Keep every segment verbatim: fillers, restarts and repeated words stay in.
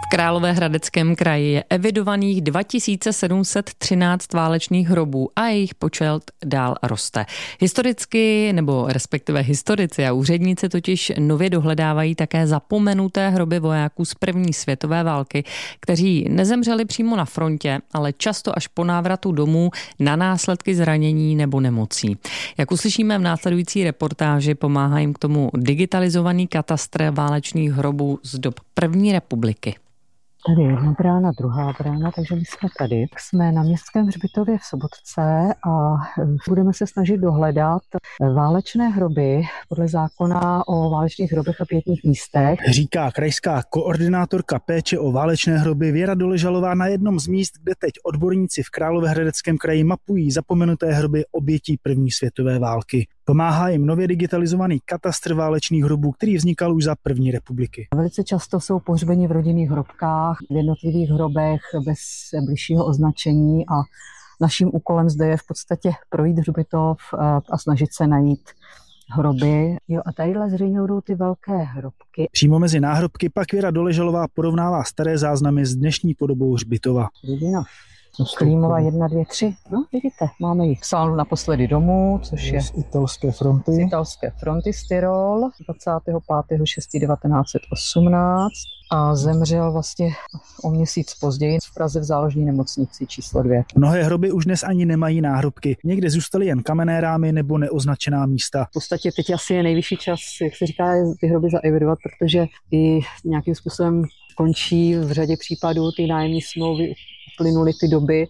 Královéhradeckém kraji je evidovaných dva tisíce sedm set třináct válečných hrobů a jejich počet dál roste. Historicky, nebo respektive historici a úředníci totiž nově dohledávají také zapomenuté hroby vojáků z první světové války, kteří nezemřeli přímo na frontě, ale často až po návratu domů na následky zranění nebo nemocí. Jak uslyšíme v následující reportáži, pomáhá jim k tomu digitalizovaný katastr válečných hrobů z dob první republiky. Tady jedna brána, druhá brána, takže my jsme tady. Jsme na Městském hřbitově v Sobotce a budeme se snažit dohledat válečné hroby podle zákona o válečných hrobech a pietních místech. Říká krajská koordinátorka péče o válečné hroby Věra Doležalová na jednom z míst, kde teď odborníci v Královéhradeckém kraji mapují zapomenuté hroby obětí první světové války. Pomáhá jim nově digitalizovaný katastr válečných hrobů, který vznikal už za první republiky. Velice často jsou pohřbeni v rodinných hrobkách, v jednotlivých hrobech bez bližšího označení a naším úkolem zde je v podstatě projít hřbitov a snažit se najít hroby. Jo, a tadyhle zřejmě budou ty velké hrobky. Přímo mezi náhrobky pak Věra Doležalová porovnává staré záznamy s dnešní podobou hřbitova. Vidina. Klímova jedna, dvě, tři. No, vidíte, máme ji v sálu Naposledy domů, což je z italské fronty. Z italské fronty z Tyrol, dvacátého pátého šestého devatenáct set osmnáct a zemřel vlastně o měsíc později v Praze v záložní nemocnici číslo dvě. Mnohé hroby už dnes ani nemají náhrobky. Někde zůstaly jen kamenné rámy nebo neoznačená místa. V podstatě teď asi je nejvyšší čas, jak se říká, ty hroby zaevidovat, protože i nějakým způsobem končí v řadě případů ty nájemní smlouvy, uplynuly ty doby.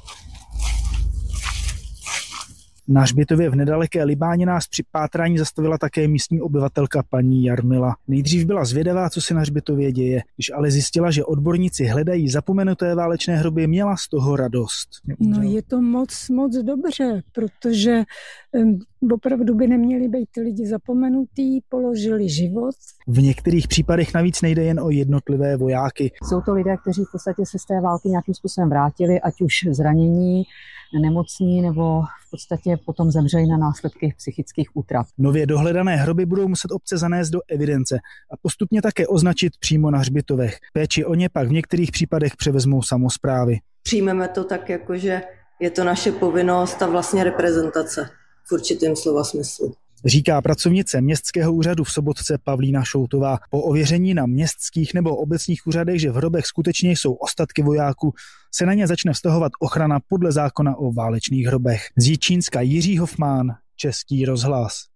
Na hřbitově v nedaleké Libáně nás při pátrání zastavila také místní obyvatelka paní Jarmila. Nejdřív byla zvědavá, co se na hřbitově děje. Když ale zjistila, že odborníci hledají zapomenuté válečné hroby, měla z toho radost. No je to moc, moc dobře, protože um, opravdu by neměli být ty lidi zapomenutí, položili život. V některých případech navíc nejde jen o jednotlivé vojáky. Jsou to lidé, kteří v podstatě se z té války nějakým způsobem vrátili, ať už zranění, nemocní nebo v podstatě potom zemřeli na následky psychických útrap. Nově dohledané hroby budou muset obce zanést do evidence a postupně také označit přímo na hřbitovech. Péči o ně pak v některých případech převezmou samosprávy. Přijmeme to tak, jako že je to naše povinnost a vlastně reprezentace v určitém slova smyslu. Říká pracovnice Městského úřadu v Sobotce Pavlína Šoutová. Po ověření na městských nebo obecních úřadech, že v hrobech skutečně jsou ostatky vojáků, se na ně začne vztahovat ochrana podle zákona o válečných hrobech. Z Jičínska Jiří Hofmán, Český rozhlas.